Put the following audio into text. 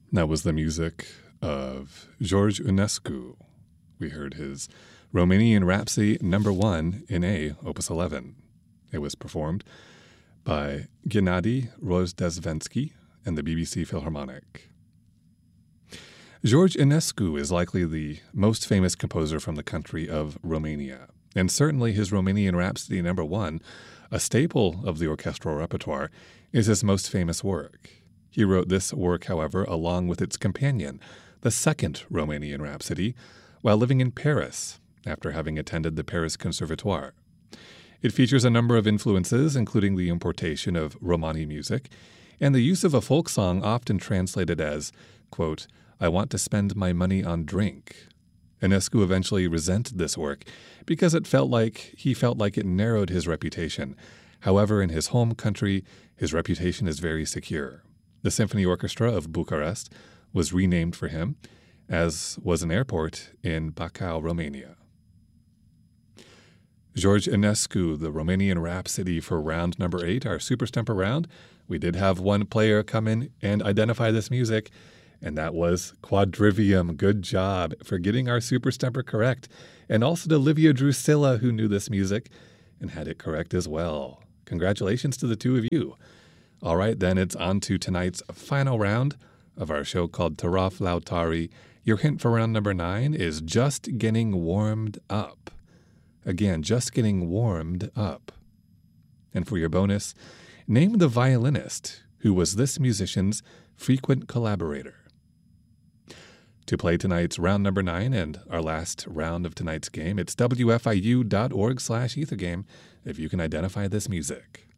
That was the music of George Enescu. We heard his Romanian Rhapsody number 1 in A, Opus 11. It was performed by Gennady Rozdestvensky and the BBC Philharmonic. George Enescu is likely the most famous composer from the country of Romania, and certainly his Romanian Rhapsody number 1, a staple of the orchestral repertoire, is his most famous work. He wrote this work, however, along with its companion, the second Romanian Rhapsody, while living in Paris after having attended the Paris Conservatoire. It features a number of influences, including the importation of Romani music and the use of a folk song often translated as, quote, "I want to spend my money on drink." Enescu eventually resented this work because he felt like it narrowed his reputation. However, in his home country, his reputation is very secure. The Symphony Orchestra of Bucharest was renamed for him, as was an airport in Bacău, Romania. George Enescu, the Romanian Rhapsody for round number 8, our Super Stumper round. We did have one player come in and identify this music, and that was Quadrivium. Good job for getting our Super Stumper correct. And also to Livia Drusilla, who knew this music and had it correct as well. Congratulations to the two of you. All right, then it's on to tonight's final round of our show called Taraf Lautari. Your hint for round number 9 is just getting warmed up. Again, just getting warmed up. And for your bonus, name the violinist who was this musician's frequent collaborator. To play tonight's round number 9 and our last round of tonight's game, it's wfiu.org/ethergame if you can identify this music.